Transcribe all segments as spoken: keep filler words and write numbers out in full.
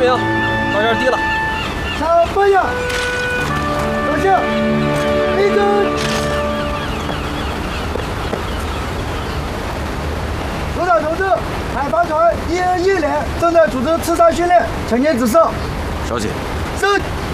明，到这儿低了。 上方向，走向，立正。组长同志，海防船一二一连正在组织刺杀训练，请您指示。 小姐。 是。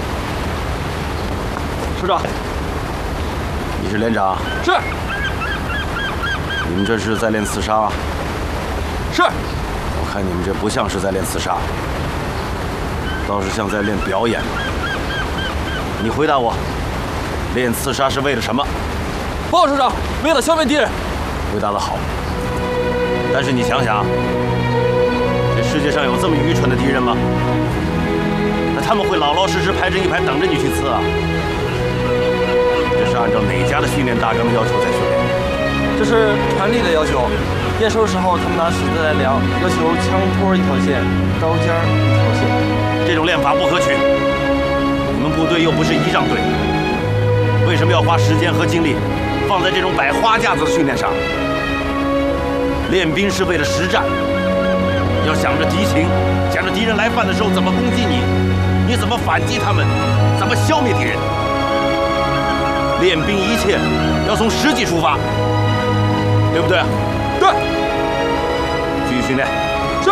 首长。 你是连长？ 是。 你们这是在练刺杀啊？ 是。 我看你们这不像是在练刺杀，倒是像在练表演。你回答我，练刺杀是为了什么？ 报告首长，为了消灭敌人。 回答得好。但是你想想，这世界上有这么愚蠢的敌人吗？那他们会老老实实排成一排等着你去刺啊？这是按照哪家的训练大纲要求在训练？ 这是传力的要求。验收时候，他们拿尺子来量，要求枪托一条线，刀尖一条线。 这种练法不可取。你们部队又不是仪仗队，为什么要花时间和精力放在这种摆花架子的训练上？练兵是为了实战，要想着敌情，想着敌人来犯的时候怎么攻击你，你怎么反击他们，怎么消灭敌人。练兵一切要从实际出发，对不对？ 对。 继续训练。 是。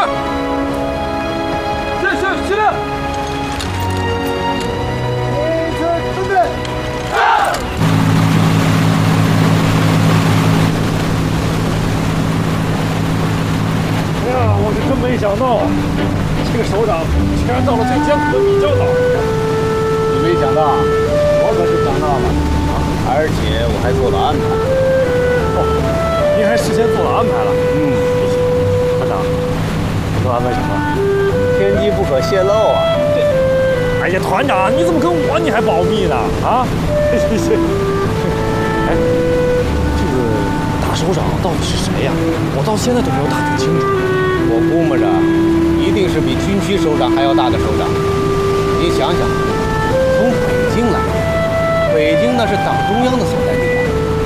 继续训练。 列车准备。 是。 哎呀，我是真没想到，这个首长居然到了最艰苦的比较岛。 你没想到，我可是想到了，而且我还做了安排。 哦，您还事先做了安排了？ 嗯， 团长，你都安排什么？ 天机不可泄露啊！ 对。哎呀，团长，你怎么跟我你还保密呢？啊？哎，这个大首长到底是谁呀？我到现在都没有打听清楚。 我估摸着，一定是比军区首长还要大的首长。你想想，从北京来，北京那是党中央的所在地啊。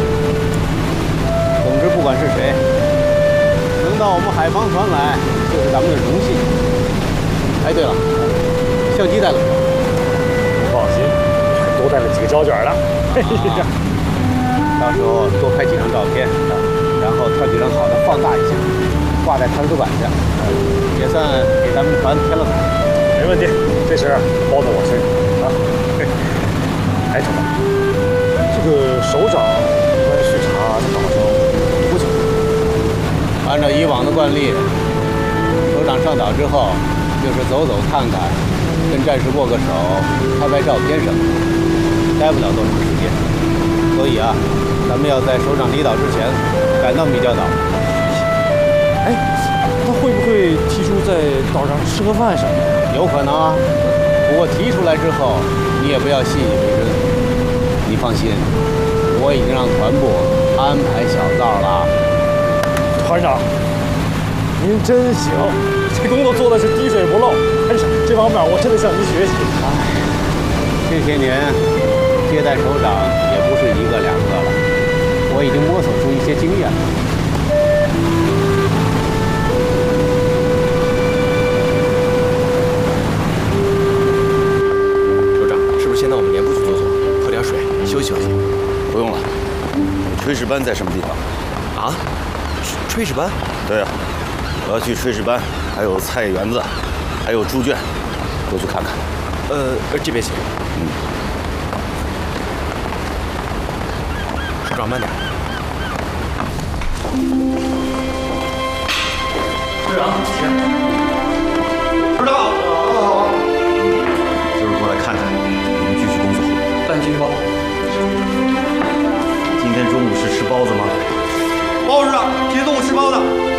总之，不管是谁，能到我们海防船来，就是咱们的荣幸。哎，对了，相机带了没有？ 你放心，多带了几个胶卷了。嘿嘿嘿， 到时候多拍几张照片，然后挑几张好的放大一下。挂在弹头板上，也算给咱们船添了彩。 没问题，这事儿包在我身上啊。哎，团长，这个首长一般视察在岛上多久？ 按照以往的惯例，首长上岛之后，就是走走看看，跟战士握个手，拍拍照片什么的，待不了多长时间。所以啊，咱们要在首长离岛之前赶到米碉岛。 哎，他会不会提出在岛上吃个饭什么的？ 有可能啊，不过提出来之后，你也不要信以为真。你放心，我已经让团部安排小灶了。 团长，您真行，这工作做的是滴水不漏。哎呀，这方面我真的向您学习。 哎，这些年接待首长也不是一个两个了，我已经摸索出一些经验了。 先到我们连部去坐坐，喝点水，休息休息。 不用了，炊事班在什么地方？ 啊？炊事班？ 对啊，我要去炊事班，还有菜园子，还有猪圈，都去看看。 呃，这边请。 嗯。 首长慢点。 队长，请。首长好。就是过来看看。 办继续报。 今天中午是吃包子吗？ 报首长，今天中午吃包子。